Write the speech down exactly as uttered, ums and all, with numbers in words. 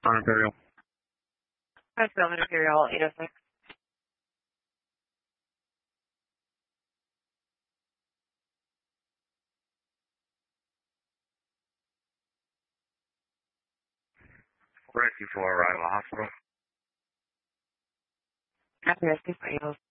On Imperial. That's Bellman Imperial eight oh six. Rescue for arrival hospital. That's Rescue for eight oh six.